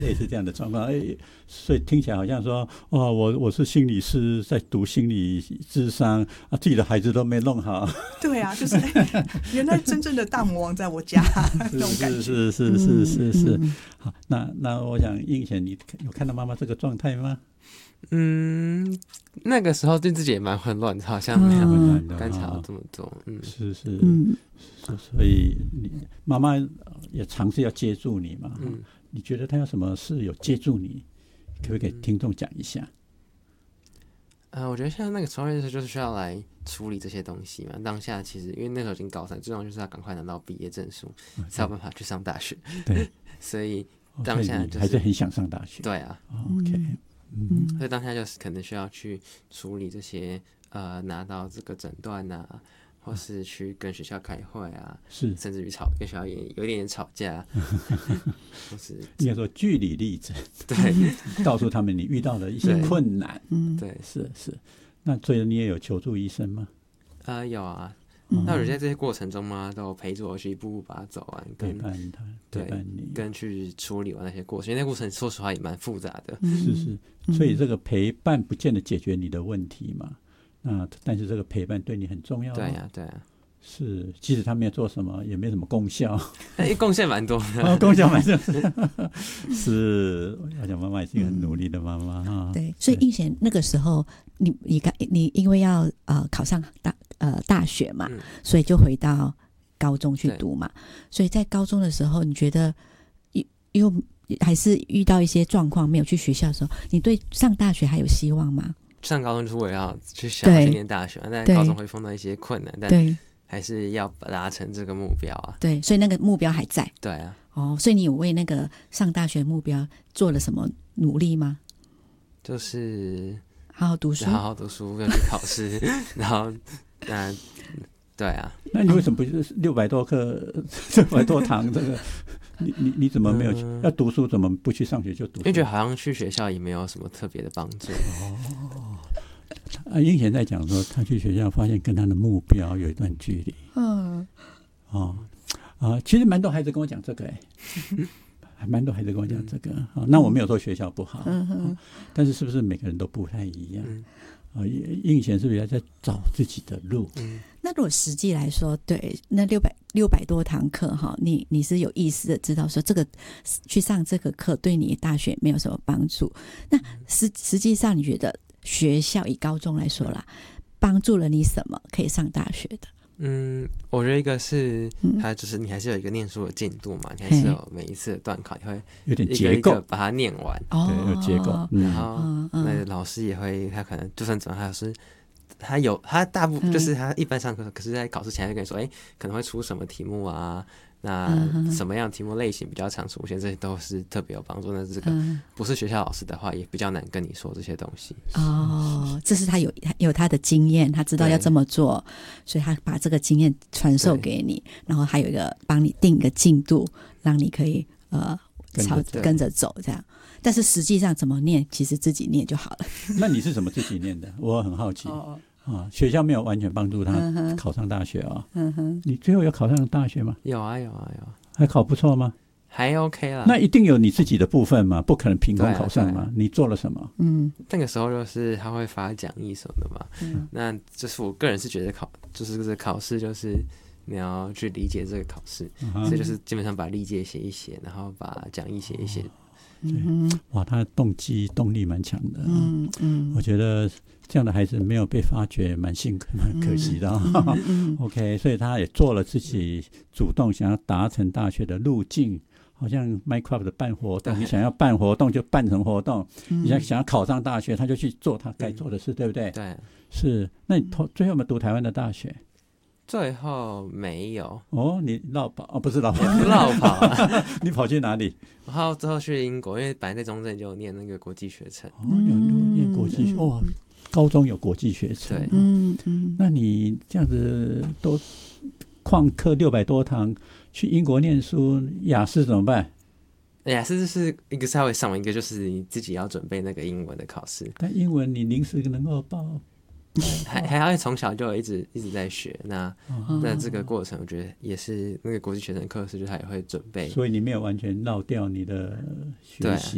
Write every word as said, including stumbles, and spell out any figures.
类似这样的状况，哎，所以听起来好像说，哦，我我是心理师，在读心理智商啊，自己的孩子都没弄好。 对啊，就是、哎、原来真正的大魔王在我家那种感觉。 是是是是是是。嗯、好，那那我想映贤，你有看到妈妈这个状态吗？ 嗯，那个时候对自己也蛮混乱的，好像没有观察到这么多。嗯， 是是嗯，所以你妈妈也尝试要接住你嘛。嗯。你觉得他有什么事有接住你？可不可以给听众讲一下？ 呃，我觉得像那个时候就是需要来处理这些东西嘛。当下其实因为那时候已经高三，最重要就是要赶快拿到毕业证书，嗯、才有办法去上大学。对，所以当下、就是哦、 还是很想上大学。 对啊。 哦、OK， 嗯，所以当下就是可能需要去处理这些呃，拿到这个诊断啊。或是去跟学校开会啊， 是， 甚至于吵跟学校也有一点点吵架，或是应该说据理力争， 对， 告诉他们你遇到的一些困难， 嗯，对， 是是。那所以你也有求助医生吗？ 呃，有啊。嗯、那我觉得在这些过程中嘛，都陪着我去一步步把它走完， 陪伴他，陪伴你， 跟去处理完那些过程。因为那过程说实话也蛮复杂的， 是是。所以这个陪伴不见得解决你的问题嘛。那但是这个陪伴对你很重要、啊。 对呀、啊，对呀、啊。 是，即使他没有做什么，也没什么功效。 哎，贡献蛮多的。 哦，功效蛮多。是，我想妈妈也是一个很努力的妈妈哈、嗯。 对，所以映贤那个时候，你你你因为要呃考上大呃大学嘛、嗯，所以就回到高中去读嘛。所以在高中的时候，你觉得又还是遇到一些状况，没有去学校的时候，你对上大学还有希望吗？ 上高中就是为了要去想要去念大学，但高中会碰到一些困难，但还是要达成这个目标啊。 对，所以那个目标还在。 对啊。 哦，所以你有为那个上大学目标做了什么努力吗？ 就是好好读书， 好好读书，要去考试，然后那对啊。 那你为什么不是六百多课、六百多堂这个？你你你怎么没有去、嗯？要读书怎么不去上学就读书？ 因为觉得好像去学校也没有什么特别的帮助。 哦，啊，映贤在讲说，他去学校发现跟他的目标有一段距离。嗯，哦啊，其实蛮多孩子跟我讲这个、欸，哎，还蛮多孩子跟我讲这个。嗯、那我没有说学校不好，嗯嗯、但是是不是每个人都不太一样？嗯啊，映贤是不是要在找自己的路？ 嗯，那如果实际来说，对，那六百六百多堂课哈，你你是有意识的知道说这个去上这个课对你大学没有什么帮助。那实实际上你觉得学校以高中来说啦，帮助了你什么可以上大学的？ 嗯，我觉得一个是它就是你还是有一个念书的进度嘛，你还是有每一次的段考，你会有点结构把它念完， 哦、 对，有结构。 嗯、然后、嗯、那个老师也会，他可能就算怎么，他老师他有他大部分就是他一般上课，嗯、可是在考试前会跟你说，哎，可能会出什么题目啊。那什么样的题目类型比较常出现，这些都是特别有帮助。那这个不是学校老师的话，也比较难跟你说这些东西。 哦，这是他有有他的经验，他知道要这么做，所以他把这个经验传授给你，然后还有一个帮你定一个进度，让你可以呃朝跟着走这样。但是实际上怎么念，其实自己念就好了。 那你是怎么自己念的？我很好奇。哦啊，学校没有完全帮助他考上大学啊、哦嗯。你最后有考上大学吗？ 有啊，有啊，有啊。 还考不错吗？ 还 OK 啦。 那一定有你自己的部分嘛，不可能凭空考上嘛、啊啊。你做了什么？ 嗯，那个时候就是他会发讲义什么的嘛。嗯，那就是我个人是觉得考，就是这个考试就是你要去理解这个考试，嗯、所以就是基本上把历届写一写，然后把讲义写一写。 嗯，哇，他的动机动力蛮强的、啊。嗯嗯，我觉得这样的孩子没有被发掘，蛮幸蛮可惜的、啊。嗯嗯、OK， 所以他也做了自己主动想要达成大学的路径。好像 Minecraft 的办活动，你想要办活动就办成活动，嗯、你想想要考上大学，他就去做他该做的事，嗯、对不对？ 对， 是。那你最后有没有读台湾的大学？ 最后没有哦，你绕跑哦，不是绕跑， 绕跑、啊， 你跑去哪里？ 然后之后去英国，因为本来在中正就念那个国际学程， 哦，有念国际学，哇、哦，高中有国际学程， 对， 嗯嗯， 那你这样子都旷课六百多堂，去英国念书，雅思怎么办？ 雅思是一个稍微上完，一个就是你自己要准备那个英文的考试， 但英文你临时能够报。 还还要从小就一直一直在学，那、哦、那这个过程我觉得也是那个国际学生课是，就他也会准备， 所以你没有完全绕掉你的学习，